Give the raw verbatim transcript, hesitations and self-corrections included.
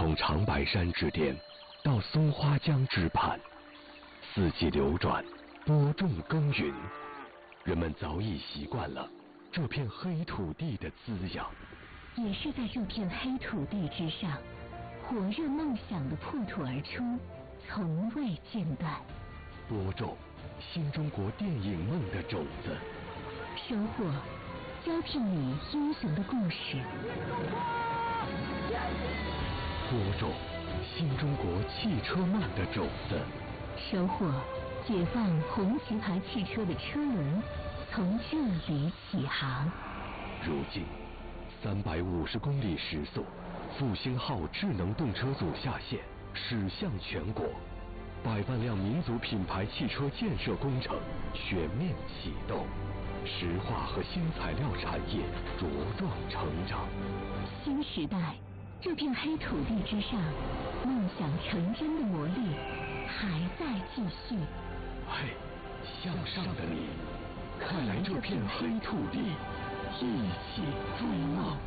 从长白山之巅到松花江之畔，四季流转，播种耕耘，人们早已习惯了这片黑土地的滋养。 也是在这片黑土地之上，火热梦想的破土而出，从未间断。 播种新中国电影梦的种子， 收获胶片里英雄的故事。 播种新中国汽车梦的种子， 收获解放红旗牌汽车的车轮从这里起航。 如今三百五十公里时速，复兴号智能动车组下线，驶向全国，百万辆民族品牌汽车建设工程全面启动，石化和新材料产业茁壮成长。 新时代，这片黑土地之上，梦想成真的魔力还在继续。 嘿，向上的你，快来这片黑土地，一起追梦。